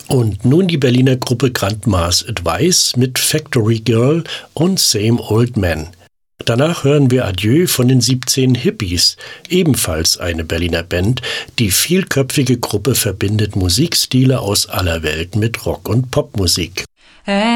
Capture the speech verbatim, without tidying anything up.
Und nun die Berliner Gruppe Grandma's Advice mit Factory Girl und Same Old Man. Danach hören wir Adieu von den siebzehn Hippies, ebenfalls eine Berliner Band. Die vielköpfige Gruppe verbindet Musikstile aus aller Welt mit Rock- und Popmusik.